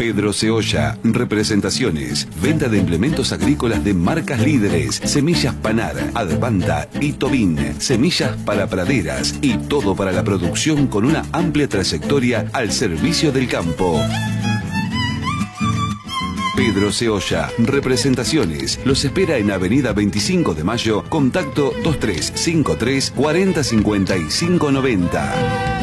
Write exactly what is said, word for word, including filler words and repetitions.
Pedro Ceolla, representaciones, venta de implementos agrícolas de marcas líderes, semillas Panar, Advanta y Tobin, semillas para praderas y todo para la producción con una amplia trayectoria al servicio del campo. Pedro Ceolla, representaciones, los espera en Avenida veinticinco de Mayo, contacto dos tres cinco tres, cuarenta cincuenta y cinco noventa.